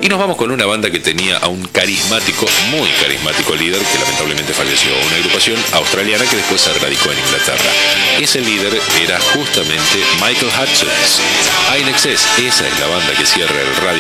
Y nos vamos con una banda que tenía a un carismático, muy carismático líder que lamentablemente falleció. Una agrupación australiana que después se radicó en Inglaterra. Ese líder era justamente Michael Hutchence. INXS, esa es la banda que cierra el radio